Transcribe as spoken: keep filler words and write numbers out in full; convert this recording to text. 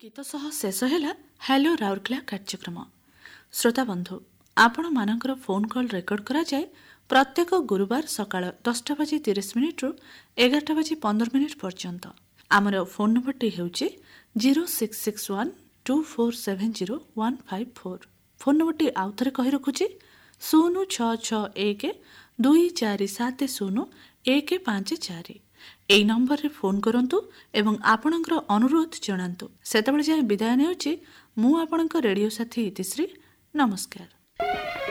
गीत सह शेष है हेलो राउरकेला कार्यक्रम। श्रोता बंधु आपण मानकर फोन कॉल रेकर्ड करा जाए प्रत्येक गुरुवार सकाळ दसटा बाजी तीस मिनिट रु एगारटा बाजी पंदर मिनिट पर्यंत। आमर phone number हेउचे zero six six one two four seven zero one five four. Phone number आउ थे कही रखुची शून्य छ छ एक दुई चार सात शून्य एक पांच चार। एई नंबर रे फोन करंतु एवं आपणकर अनुरोध जणांतु। सेतबेले जाय विदाय नेउची मु आपणकर रेडियो साथी इतिश्री। नमस्कार।